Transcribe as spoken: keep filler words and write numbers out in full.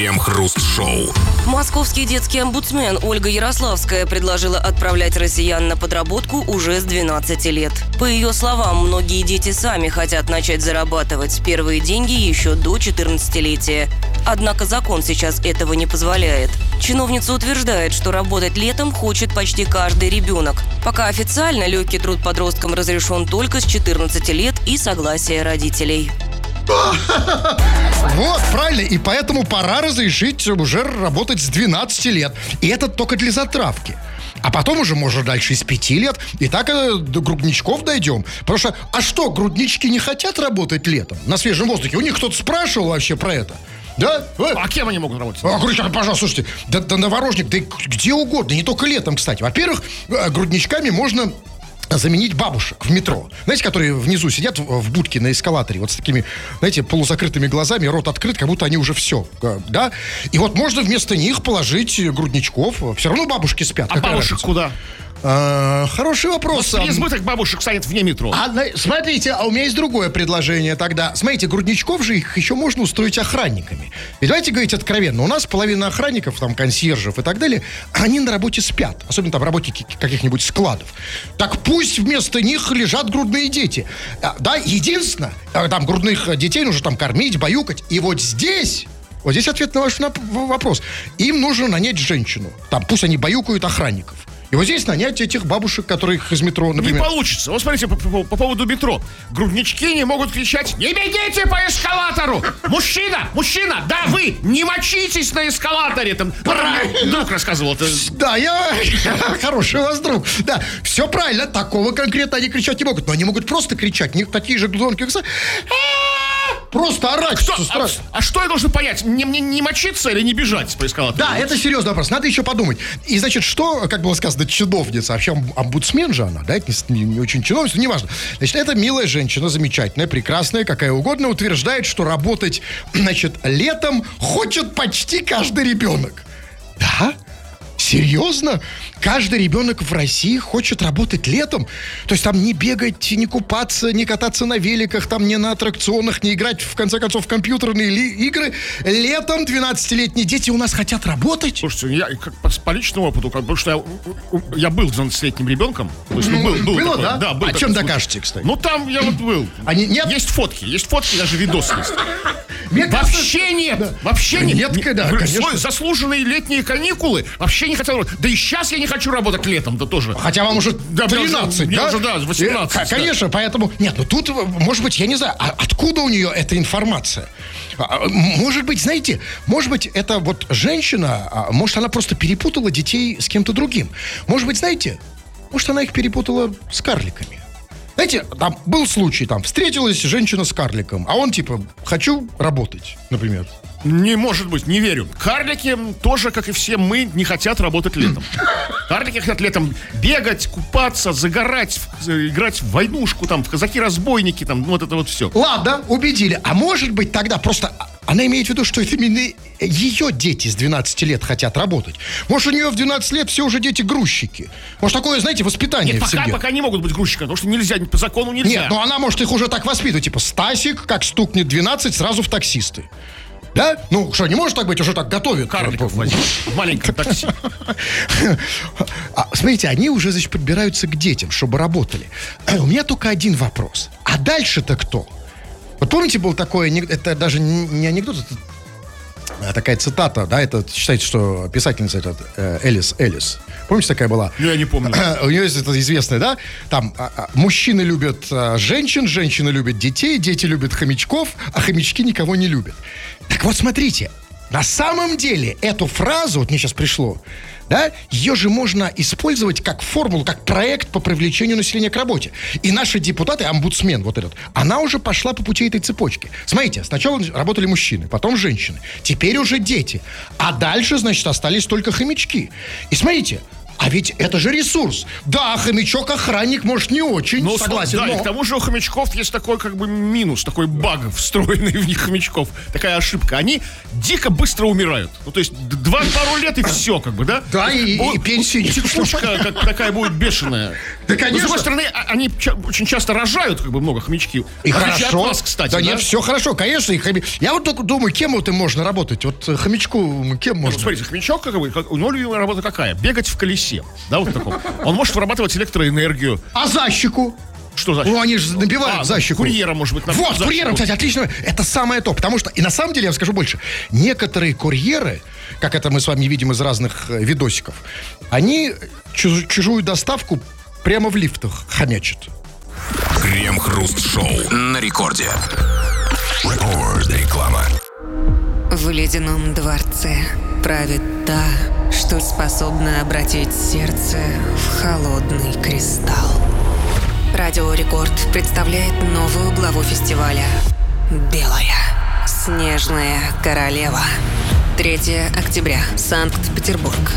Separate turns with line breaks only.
Крем-хруст-шоу.
Московский детский омбудсмен Ольга Ярославская предложила отправлять россиян на подработку уже с двенадцати лет. По ее словам, многие дети сами хотят начать зарабатывать первые деньги еще до четырнадцатилетия. Однако закон сейчас этого не позволяет. Чиновница утверждает, что работать летом хочет почти каждый ребенок. Пока официально легкий труд подросткам разрешен только с четырнадцати лет и согласия родителей.
Вот, правильно, и поэтому пора разрешить уже работать с двенадцати лет. И это только для затравки. А потом уже можно дальше с пяти лет. И так до грудничков дойдем. Потому что, а что, груднички не хотят работать летом на свежем воздухе? У них кто-то спрашивал вообще про это? Да?
А кем они могут работать?
А, груднички, пожалуйста, слушайте, да, да новорожник, да где угодно, не только летом, кстати. Во-первых, грудничками можно заменить бабушек в метро. Знаете, которые внизу сидят в будке на эскалаторе, вот с такими, знаете, полузакрытыми глазами, рот открыт, как будто они уже все, да? И вот можно вместо них положить грудничков. Все равно бабушки спят.
А бабушек разница? Куда?
А, хороший вопрос.
Вот переизбыток бабушек станет вне метро.
А, смотрите, а у меня есть другое предложение тогда. Смотрите, грудничков же их еще можно устроить охранниками. И давайте говорить откровенно. У нас половина охранников, там, консьержев и так далее, они на работе спят. Особенно там работники каких-нибудь складов. Так пусть вместо них лежат грудные дети. Да, единственное, там грудных детей нужно там кормить, баюкать. И вот здесь... Вот здесь ответ на ваш вопрос. Им нужно нанять женщину. Там пусть они баюкают охранников. И вот здесь нанять этих бабушек, которых из метро, например...
Не получится. Вот смотрите, по, по, по поводу метро. Груднички не могут кричать: «Не бегите по эскалатору! Мужчина! Мужчина! Да, вы! Не мочитесь на эскалаторе!» Там друг рассказывал.
Да, я... Хороший у вас друг. Да, все правильно. Такого конкретно они кричать не могут. Но они могут просто кричать. Не такие же гудонки, как... Просто орать.
Кто? А, а что я должен понять? Не, не, не мочиться или не бежать по эскалатору?
Да, это серьезный вопрос. Надо еще подумать. И, значит, что, как было сказано, чиновница, вообще омбудсмен же она, да, это не, не очень чиновница, неважно. Значит, эта милая женщина, замечательная, прекрасная, какая угодно, утверждает, что работать, значит, летом хочет почти каждый ребенок. Да? Серьезно? Каждый ребенок в России хочет работать летом? То есть там не бегать, не купаться, не кататься на великах, там не на аттракционах, не играть, в конце концов, в компьютерные ли- игры. Летом двенадцатилетние дети у нас хотят работать?
Слушайте, я как по, по личному опыту, как, потому что я, я был двенадцатилетним ребенком. То есть, ну, был, был
было,
такой,
да?
Да, был
а чем
случай.
докажете, кстати?
Ну, там я вот был.
Они, нет?
Есть фотки, есть фотки, даже видос есть.
Мне
вообще
кажется,
нет,
да.
вообще нет.
Нет, да, конечно.
Заслуженные летние каникулы вообще не хотел. Да и сейчас я не хочу работать летом-то тоже.
Хотя вам уже
да,
тринадцать,
мне
да?
уже, да, восемнадцать.
Э, конечно, да. Поэтому... Нет, ну тут, может быть, я не знаю, а откуда у нее эта информация? Может быть, знаете, может быть, это вот женщина, может, она просто перепутала детей с кем-то другим. Может быть, знаете, может, она их перепутала с карликами. Знаете, там был случай, там встретилась женщина с карликом, а он типа: хочу работать, например.
Не может быть, не верю. Карлики тоже, как и все мы, не хотят работать летом. Карлики хотят летом бегать, купаться, загорать, играть в войнушку, там, в казаки-разбойники, там, вот это вот все.
Ладно, убедили. А может быть тогда просто... Она имеет в виду, что это именно ее дети с двенадцати лет хотят работать. Может, у нее в двенадцать лет все уже дети-грузчики. Может, такое, знаете, воспитание
Нет,
в семье.
пока, пока не могут быть грузчиками, потому что нельзя, по закону нельзя.
Нет, но она может их уже так воспитывать. Типа, Стасик, как стукнет двенадцать, сразу в таксисты. Да? Ну, что, не может так быть, уже так готовят?
Карликов возить в маленьком такси.
А, смотрите, они уже, значит, подбираются к детям, чтобы работали. У меня только один вопрос. А дальше-то кто? Вот помните, был такой, это даже не анекдот, это такая цитата, да, это считается, что писательница этот, э, Элис, Элис. Помните, такая была?
Я не помню.
У нее есть это известное, да? Там а, а, мужчины любят а, женщин, женщины любят детей, дети любят хомячков, а хомячки никого не любят. Так вот, смотрите, на самом деле эту фразу, вот мне сейчас пришло, да, ее же можно использовать как формулу, как проект по привлечению населения к работе. И наши депутаты, омбудсмен вот этот, она уже пошла по пути этой цепочки. Смотрите, сначала работали мужчины, потом женщины, теперь уже дети. А дальше, значит, остались только хомячки. И смотрите, А ведь это же ресурс. Да, хомячок-охранник, может, не очень,
Ну,
согласен,
да,
но...
и к тому же у хомячков есть такой как бы минус, такой баг встроенный в них хомячков. Такая ошибка. Они дико быстро умирают. Ну, то есть два пару лет и все, как бы, да?
Да, и,
Бу-
и пенсии нет.
Текучка как такая будет бешеная.
Да,
Но,
конечно.
с другой стороны, а- они ча- очень часто рожают, как бы, много хомячки.
И
В отличие
хорошо.
от вас, кстати,
да,
да?
нет, все хорошо, конечно. И хоми- Я вот только думаю, кем вот им можно работать? Вот э, хомячку кем
Ну,
можно?
смотрите, хомячок, как бы, как- у него любимая работа какая? Бегать в колесе. Да, вот таком. Он может вырабатывать электроэнергию.
А защику?
Что значит?
Ну, они же набивают
А,
защику.
курьера, может быть, на
Вот,
защику.
курьером, кстати, отлично. Это самое то. Потому что, и на самом деле, я вам скажу больше, некоторые курьеры, как это мы с вами видим из разных э, видосиков, они чуж- чужую доставку прямо в лифтах хомячат.
Крем-хруст-шоу на рекорде. Рекорд. Реклама.
В ледяном дворце правит та, что способна обратить сердце в холодный кристалл. Радио Рекорд представляет новую главу фестиваля «Белая снежная королева». третьего октября. Санкт-Петербург.